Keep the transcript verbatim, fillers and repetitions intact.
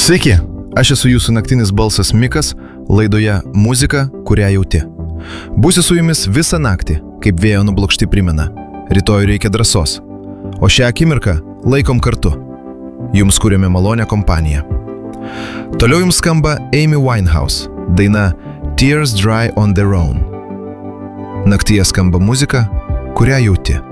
Sveiki, aš esu jūsų naktinis balsas Mikas, laidoje Muzika, kurią jauti. Būsiu su jumis visą naktį, kaip vėjo nublokšti primena. Rytoj reikia drąsos. O šią akimirką laikom kartu. Jums kuriame malonę kompaniją. Toliau jums skamba Amy Winehouse, daina Tears Dry on Their Own. Naktyje skamba muzika, kurią jauti.